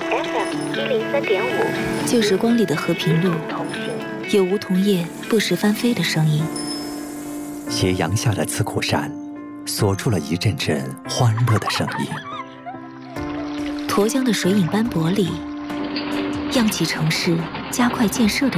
FM103.5，旧时光里的和平路，有梧桐叶不时翻飞的声音。 斜阳下的刺cổ山，锁出了一阵阵欢乐的声音。 沱江的水影斑驳里，漾起城市加快建设的